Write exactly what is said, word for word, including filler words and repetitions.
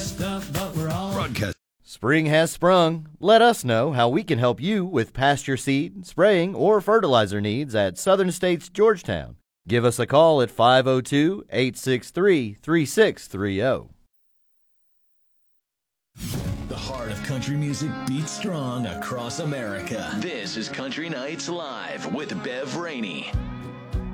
messed up, but we're all Broadcast. Spring has sprung. Let us know how we can help you with pasture seed, spraying, or fertilizer needs at Southern States Georgetown. Give us a call at five oh two, eight six three, three six three oh. The heart of country music beats strong across America. This is Country Nights Live with Bev Rainey.